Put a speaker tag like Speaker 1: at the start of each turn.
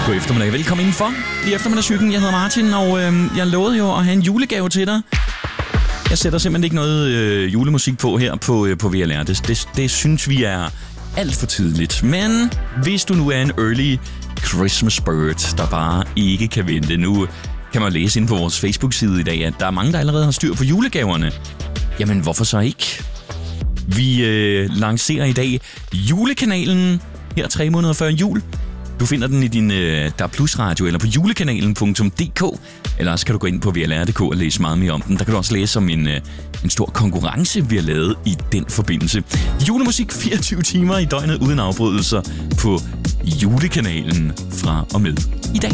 Speaker 1: God eftermiddag. Velkommen indenfor i eftermiddagshyggen. Jeg hedder Martin, og jeg lovede jo at have en julegave til dig. Jeg sætter simpelthen ikke noget julemusik på her på VLR. Det synes vi er alt for tidligt. Men hvis du nu er en early Christmas bird, der bare ikke kan vente, nu kan man læse inde på vores Facebook-side i dag, at der er mange, der allerede har styr på julegaverne. Jamen, hvorfor så ikke? Vi lancerer i dag julekanalen her 3 måneder før jul. Du finder den i din DAB+ radio eller på julekanalen.dk, eller så kan du gå ind på VLR.dk og læse meget mere om den. Der kan du også læse om en stor konkurrence, vi har lavet i den forbindelse. Julemusik 24 timer i døgnet uden afbrydelser på julekanalen fra og med i dag.